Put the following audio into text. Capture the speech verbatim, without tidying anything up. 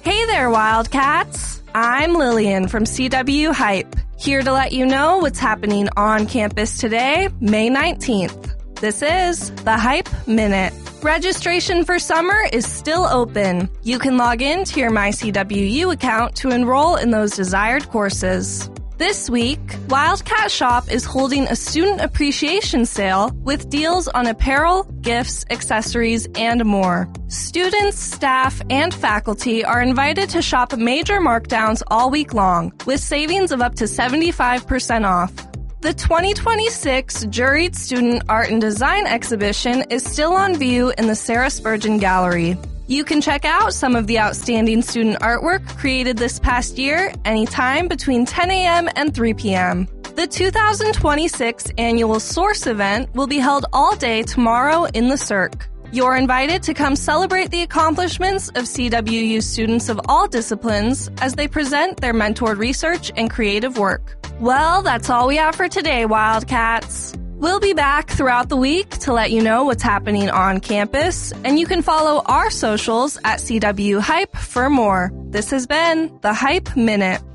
Hey there, Wildcats! I'm Lillian from C W Hype, here to let you know what's happening on campus today, May nineteenth. This is the Hype Minute. Registration for summer is still open. You can log in to your My C W U account to enroll in those desired courses. This week, Wildcat Shop is holding a student appreciation sale with deals on apparel, gifts, accessories, and more. Students, staff, and faculty are invited to shop major markdowns all week long, with savings of up to seventy-five percent off. The twenty twenty-six Juried Student Art and Design exhibition is still on view in the Sarah Spurgeon Gallery. You can check out some of the outstanding student artwork created this past year anytime between ten a.m. and three p.m. The two thousand twenty-six annual Source event will be held all day tomorrow in the Cirque. You're invited to come celebrate the accomplishments of C W U students of all disciplines as they present their mentored research and creative work. Well, that's all we have for today, Wildcats. We'll be back throughout the week to let you know what's happening on campus, and you can follow our socials at C W Hype for more. This has been the Hype Minute.